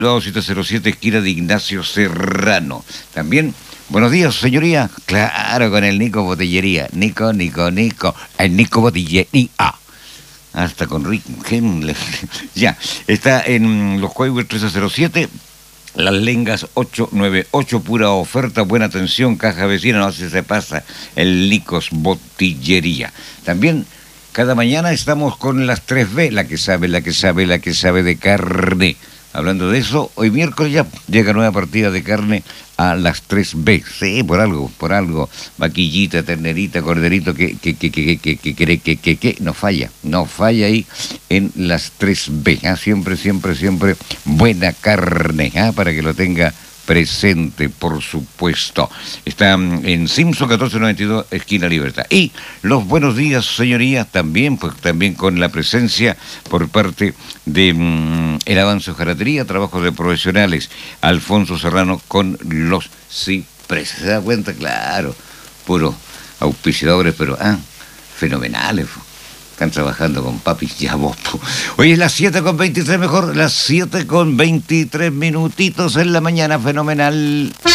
707, esquina de Ignacio Serrano. También, buenos días, señoría. Claro, con el Nico Botillería. Nico. El Nico Botillería. Hasta con Rick. Ya, está en los Highway 1307. Las Lengas 898, pura oferta, buena atención, caja vecina, no sé si se pasa, el Nicos Botillería. También, cada mañana estamos con las 3B, la que sabe de carne. Hablando de eso, hoy miércoles ya llega nueva partida de carne a las 3B. Sí, por algo. Vaquillita, ternerita, corderito, que no falla ahí en las 3B. Siempre buena carne, para que lo tenga presente, por supuesto. Está en Simpson 1492, esquina Libertad. Y los buenos días, señorías, también con la presencia por parte de El Avance Hojalatería, trabajos de profesionales, Alfonso Serrano con los cipreses. ¿Se da cuenta? Claro, puros auspiciadores, pero fenomenales. Están trabajando con papis ya vos. Hoy es las 7:23, mejor, las 7:23 minutitos en la mañana, fenomenal.